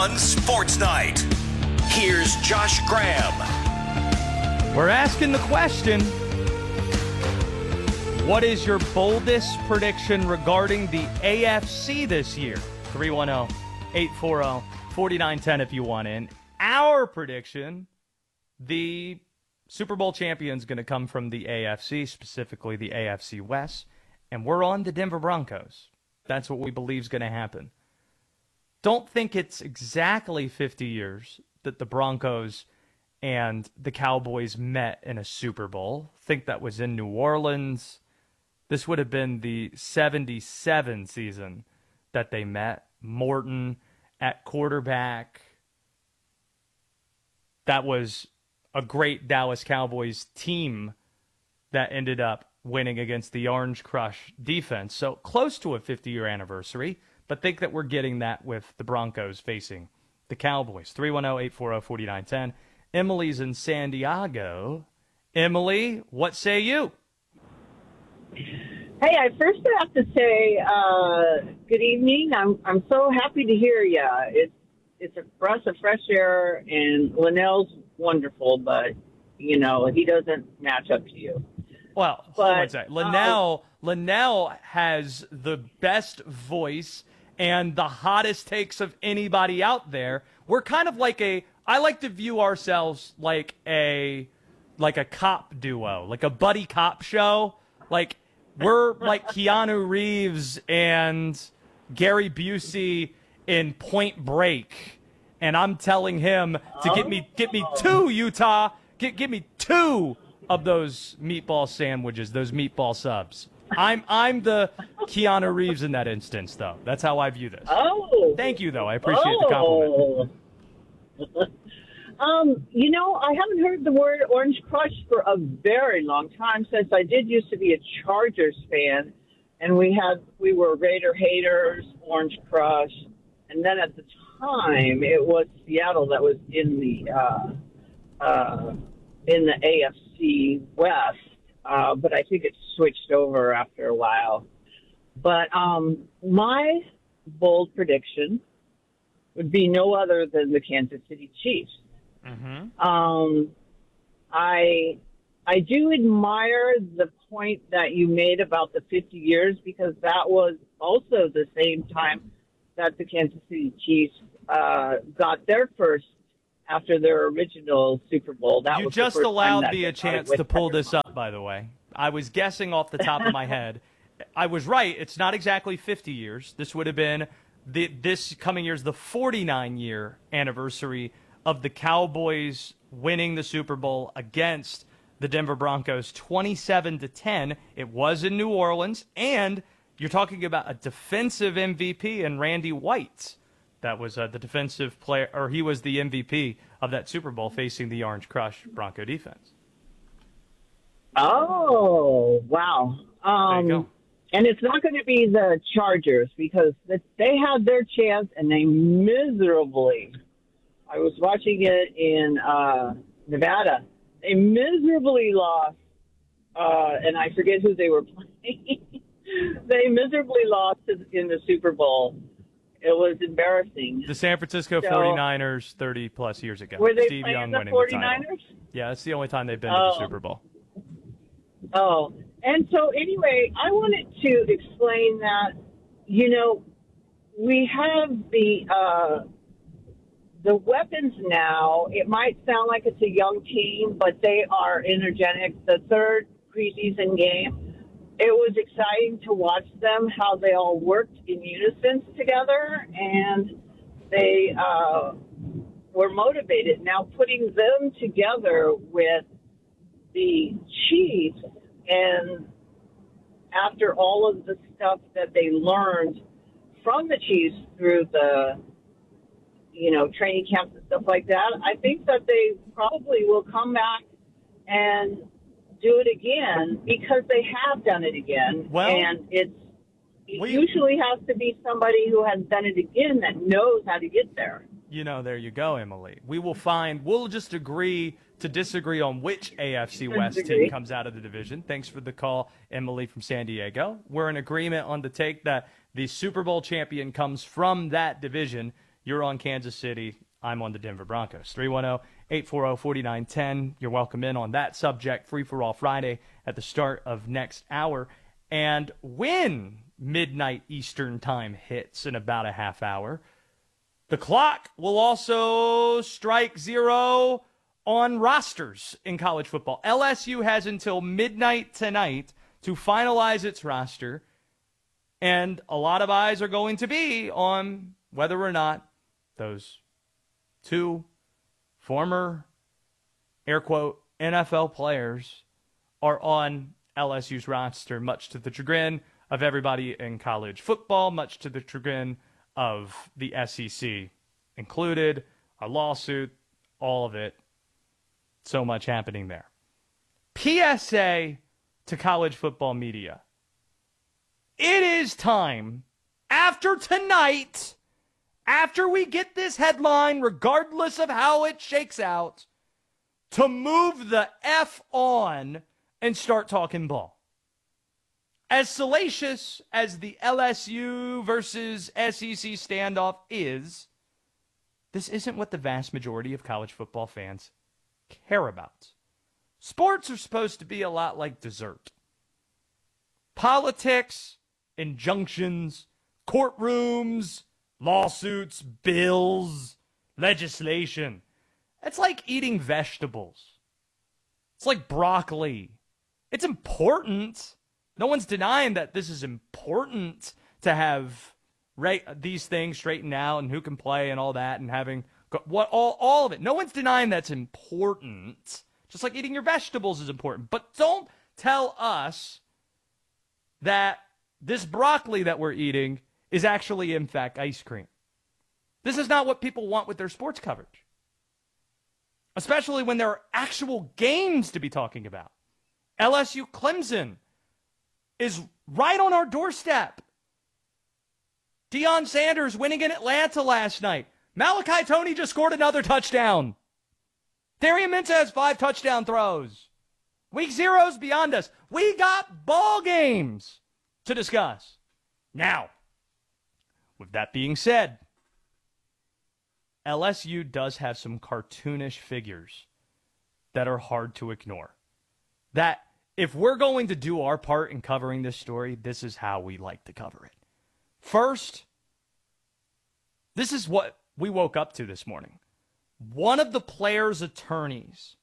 On Sports Night, here's Josh Graham. We're asking the question, what is your boldest prediction regarding the AFC this year? 310-840-4910 if you want in. Our prediction, the Super Bowl champion is going to come from the AFC, specifically the AFC West, and we're on the Denver Broncos. That's what we believe is going to happen. Don't think it's exactly 50 years that the Broncos and the Cowboys met in a Super Bowl. Think that was in New Orleans. This would have been the 77 season that they met. Morton at quarterback. That was a great Dallas Cowboys team that ended up winning against the Orange Crush defense. So close to a 50-year anniversary. But think that we're getting that with the Broncos facing the Cowboys. 310-840-4910. Emily's in San Diego. Emily, what say you? Hey, I first have to say good evening. I'm so happy to hear you. It's a breath of fresh air, and Linnell's wonderful, but, you know, he doesn't match up to you. Well, one second. Linnell has the best voice and the hottest takes of anybody out there. We're kind of like I like to view ourselves like a cop duo, like a buddy cop show. Like we're like Keanu Reeves and Gary Busey in Point Break, and I'm telling him to get me two, Utah, get me two of those meatball sandwiches, those meatball subs. I'm the Keanu Reeves in that instance, though. That's how I view this. Oh. Thank you, though. I appreciate the compliment. You know, I haven't heard the word Orange Crush for a very long time, since I did used to be a Chargers fan, and we were Raider haters, Orange Crush, and then at the time it was Seattle that was in the AFC West. But I think it switched over after a while. But my bold prediction would be no other than the Kansas City Chiefs. Mm-hmm. I do admire the point that you made about the 50 years, because that was also the same time that the Kansas City Chiefs got their first after their original Super Bowl. That you was just the first allowed time me a chance to pull this up, by the way. I was guessing off the top of my head. I was right. It's not exactly 50 years. This would have been this coming year's the 49-year anniversary of the Cowboys winning the Super Bowl against the Denver Broncos 27-10. It was in New Orleans, and you're talking about a defensive MVP in Randy White. That was the defensive player, or he was the MVP of that Super Bowl facing the Orange Crush Bronco defense. Oh, wow. There you go. And it's not going to be the Chargers, because they had their chance and they miserably, I was watching it in Nevada, they miserably lost, and I forget who they were playing. They miserably lost in the Super Bowl. It was embarrassing. The San Francisco 49ers 30-plus years ago. Were they Steve playing Young the winning 49ers? the title. Yeah, that's the only time they've been to the Super Bowl. Oh, and so anyway, I wanted to explain that, you know, we have the weapons now. It might sound like it's a young team, but they are energetic. The third preseason game, it was exciting to watch them, how they all worked in unison together, and they were motivated. Now, putting them together with the Chiefs, and after all of the stuff that they learned from the Chiefs through the, you know, training camps and stuff like that, I think that they probably will come back and do it again, because they have done it again. Well, and it usually has to be somebody who has done it again that knows how to get there. You know, there you go, Emily. We'll just agree to disagree on which AFC West team comes out of the division. Thanks for the call, Emily from San Diego. We're in agreement on the take that the Super Bowl champion comes from that division. You're on Kansas City. I'm on the Denver Broncos. 310-840-4910. You're welcome in on that subject. Free for all Friday at the start of next hour. And when midnight Eastern time hits in about a half hour, the clock will also strike zero on rosters in college football. LSU has until midnight tonight to finalize its roster, and a lot of eyes are going to be on whether or not those two former, air quote, NFL players are on LSU's roster, much to the chagrin of everybody in college football, much to the chagrin of the SEC included, a lawsuit, all of it. So much happening there. PSA to college football media. It is time, after tonight, after we get this headline, regardless of how it shakes out, to move the F on and start talking ball. As salacious as the LSU versus SEC standoff is, this isn't what the vast majority of college football fans care about. Sports are supposed to be a lot like dessert. Politics, injunctions, courtrooms, lawsuits, bills, legislation. It's like eating vegetables. It's like broccoli. It's important. No one's denying that this is important to have these things straightened out and who can play and all that and having all of it. No one's denying that's important. Just like eating your vegetables is important. But don't tell us that this broccoli that we're eating is actually, in fact, ice cream. This is not what people want with their sports coverage, especially when there are actual games to be talking about. LSU Clemson is right on our doorstep. Deion Sanders winning in Atlanta last night. Malachi Toney just scored another touchdown. Darian Mintz has 5 touchdown throws. Week 0's beyond us. We got ball games to discuss. Now, with that being said, LSU does have some cartoonish figures that are hard to ignore. That if we're going to do our part in covering this story, this is how we like to cover it. First, this is what we woke up to this morning. One of the players' attorneys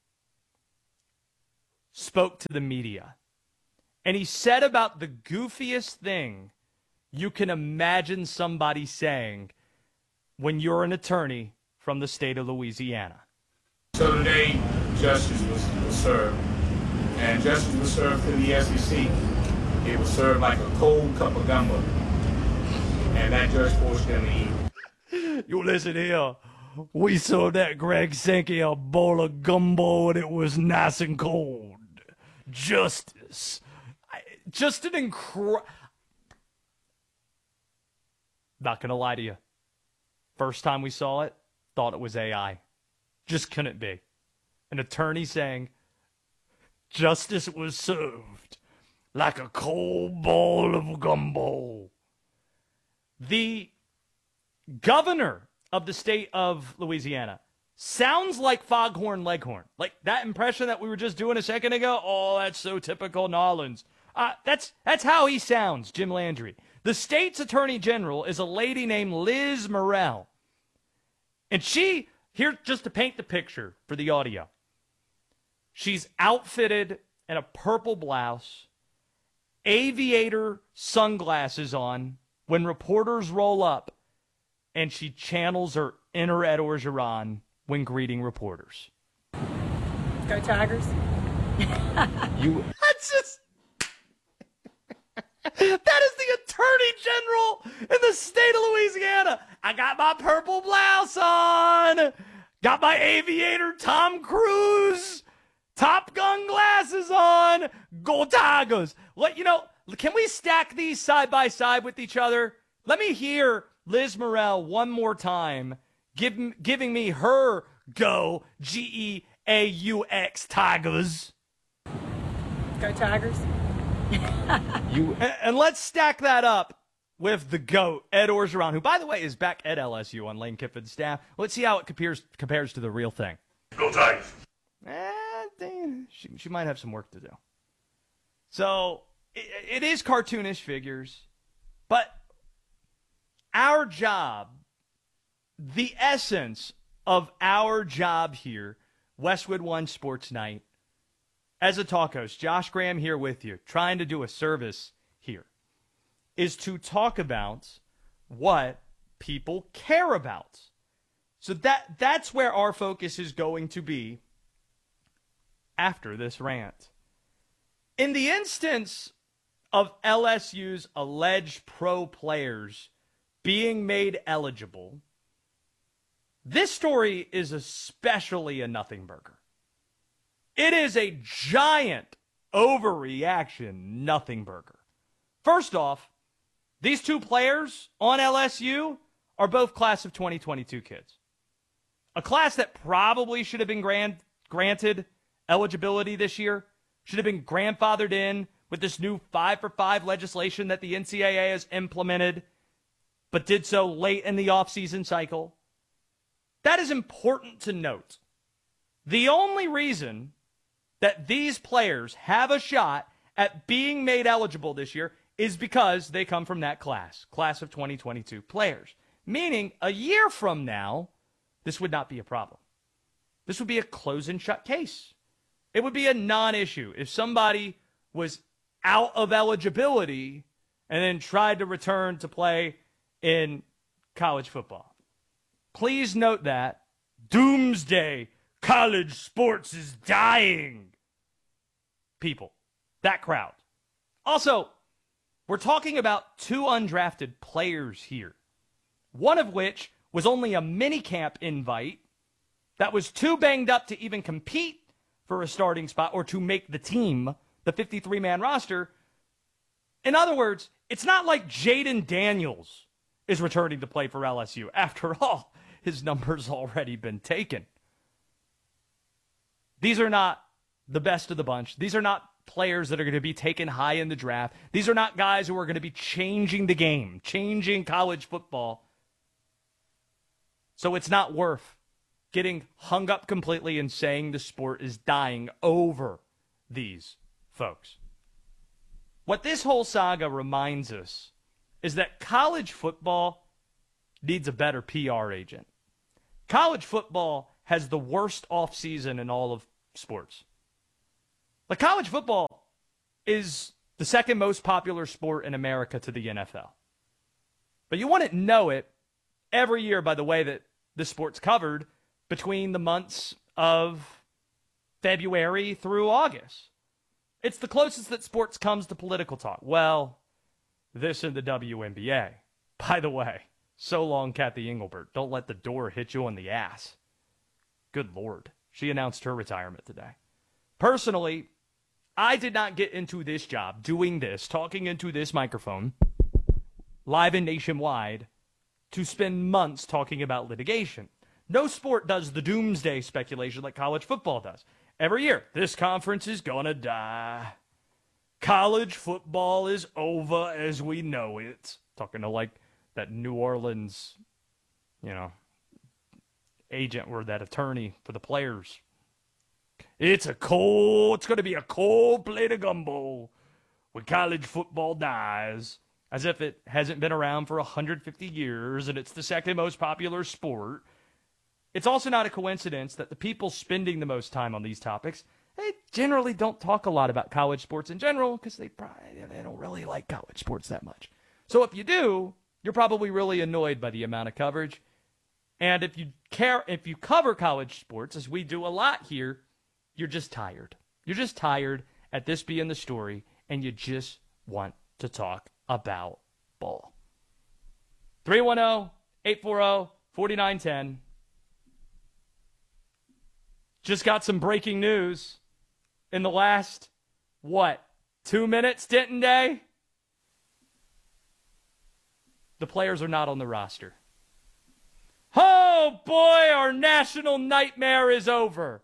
spoke to the media, and he said about the goofiest thing you can imagine somebody saying when you're an attorney from the state of Louisiana. So today, justice was served, and justice was served to the SEC. It was served like a cold cup of gumbo, and that judge forced them to eat. You listen here. We saw that Greg Sankey a bowl of gumbo, and it was nice and cold. Justice. Just an incredible... Not going to lie to you. First time we saw it, thought it was AI. Just couldn't be. An attorney saying, justice was served like a cold bowl of gumbo. The governor of the state of Louisiana sounds like Foghorn Leghorn. Like that impression that we were just doing a second ago. Oh, that's so typical Nolans. That's how he sounds, Jim Landry. The state's attorney general is a lady named Liz Morrell. And she, here just to paint the picture for the audio, she's outfitted in a purple blouse, aviator sunglasses on when reporters roll up, and she channels her inner Ed Orgeron when greeting reporters. Go Tigers. That's just... That is the Attorney General in the state of Louisiana. I got my purple blouse on. Got my aviator Tom Cruise Top Gun glasses on. Go Tigers. Can we stack these side by side with each other? Let me hear Liz Morrell one more time giving me her go Geaux Tigers. Go Tigers. And let's stack that up with the GOAT, Ed Orgeron, who, by the way, is back at LSU on Lane Kiffin's staff. Let's see how it compares to the real thing. Go Tigers. She might have some work to do. So it is cartoonish figures, but our job, the essence of our job here, Westwood One Sports Night, as a talk host, Josh Graham here with you, trying to do a service here, is to talk about what people care about. So that's where our focus is going to be after this rant. In the instance of LSU's alleged pro players being made eligible, this story is especially a nothing burger. It is a giant overreaction nothing burger. First off, these two players on LSU are both class of 2022 kids. A class that probably should have been granted eligibility this year, should have been grandfathered in with this new 5-for-5 legislation that the NCAA has implemented, but did so late in the offseason cycle. That is important to note. The only reason that these players have a shot at being made eligible this year is because they come from that class of 2022 players. Meaning, a year from now, this would not be a problem. This would be a close and shut case. It would be a non-issue if somebody was out of eligibility and then tried to return to play in college football. Please note that doomsday college sports is dying. People, that crowd. Also, we're talking about two undrafted players here, one of which was only a minicamp invite that was too banged up to even compete for a starting spot or to make the team, the 53-man roster. In other words, it's not like Jaden Daniels is returning to play for LSU. After all, his number's already been taken. These are not the best of the bunch. These are not players that are going to be taken high in the draft. These are not guys who are going to be changing the game, changing college football. So it's not worth getting hung up completely and saying the sport is dying over these folks. What this whole saga reminds us is that college football needs a better PR agent. College football has the worst offseason in all of sports. Like, college football is the second most popular sport in America to the NFL. But you wouldn't know it every year by the way that the sport's covered between the months of February through August. It's the closest that sports comes to political talk. Well, this and the WNBA. By the way, so long, Kathy Engelbert. Don't let the door hit you on the ass. Good Lord. She announced her retirement today. Personally, I did not get into this job, doing this, talking into this microphone, live and nationwide, to spend months talking about litigation. No sport does the doomsday speculation like college football does. Every year, this conference is gonna die. College football is over as we know it. Talking to like that New Orleans, agent or that attorney for the players. It's going to be a cold plate of gumbo when college football dies, as if it hasn't been around for 150 years and it's the second most popular sport. It's also not a coincidence that the people spending the most time on these topics, they generally don't talk a lot about college sports in general because they don't really like college sports that much. So if you do, you're probably really annoyed by the amount of coverage. And if you cover college sports, as we do a lot here, you're just tired. You're just tired at this being the story, and you just want to talk about ball. 310-840-4910. Just got some breaking news in the last, 2 minutes, Denton Day? The players are not on the roster. Oh boy, our national nightmare is over.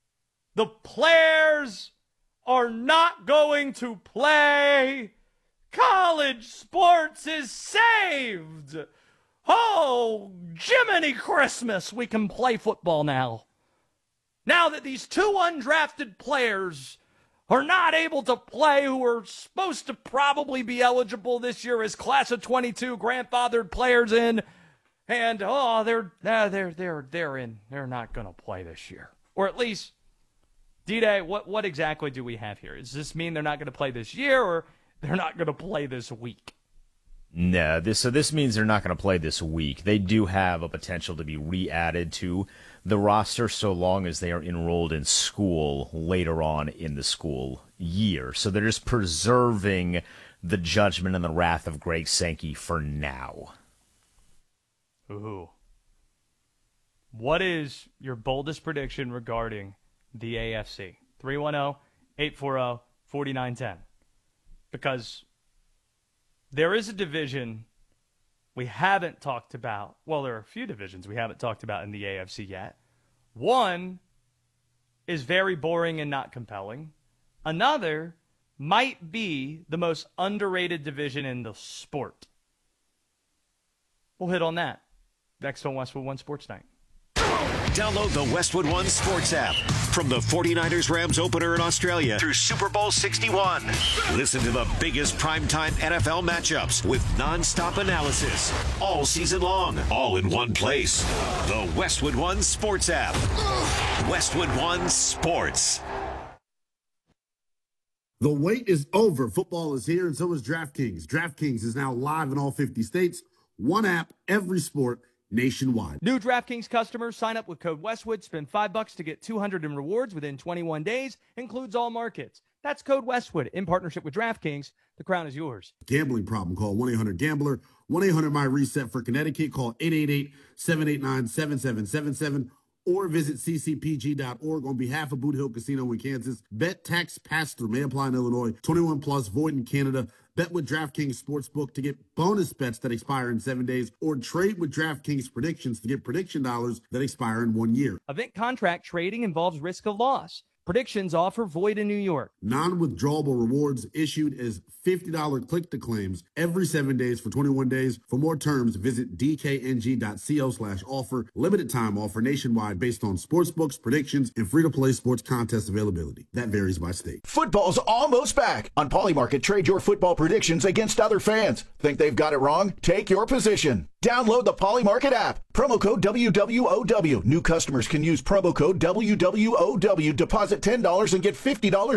The players are not going to play College sports is saved. Oh, Jiminy Christmas, we can play football now. Now that these two undrafted players are not able to play, who are supposed to probably be eligible this year as class of 22 grandfathered players in, and they're in. They're not going to play this year. Or at least, D-Day, what exactly do we have here? Does this mean they're not going to play this year, or they're not going to play this week? No, this means they're not going to play this week. They do have a potential to be re-added to the roster so long as they are enrolled in school later on in the school year. So they're just preserving the judgment and the wrath of Greg Sankey for now. Ooh. What is your boldest prediction regarding the AFC? 310-840-4910. Because there is a division we haven't talked about. Well, there are a few divisions we haven't talked about in the AFC yet. One is very boring and not compelling. Another might be the most underrated division in the sport. We'll hit on that next on Westwood One Sports Night. Download the Westwood One Sports app. From the 49ers Rams opener in Australia through Super Bowl 61. Listen to the biggest primetime NFL matchups with nonstop analysis all season long, all in one place. The Westwood One Sports app. Westwood One Sports. The wait is over. Football is here, and so is DraftKings. DraftKings is now live in all 50 states. One app, every sport, nationwide. New DraftKings customers sign up with code Westwood, spend $5 to get $200 in rewards within 21 days, includes all markets. That's code Westwood in partnership with DraftKings. The crown is yours. Gambling problem? Call 1-800-GAMBLER. 1-800-MY-RESET for Connecticut. Call 888-789-7777 or visit ccpg.org on behalf of Boot Hill Casino in Kansas. Bet tax pass-through may apply in Illinois. 21 plus, void in Canada. Bet with DraftKings Sportsbook to get bonus bets that expire in 7 days, or trade with DraftKings predictions to get prediction dollars that expire in 1 year. Event contract trading involves risk of loss. Predictions offer void in New York. Non-withdrawable rewards issued as $50 click-to-claims every 7 days for 21 days. For more terms, visit dkng.co/offer. Limited time offer nationwide based on sportsbooks, predictions, and free-to-play sports contest availability. That varies by state. Football's almost back. On Polymarket, trade your football predictions against other fans. Think they've got it wrong? Take your position. Download the Polymarket app. Promo code WWOW. New customers can use promo code WWOW. Deposit $10 and get $50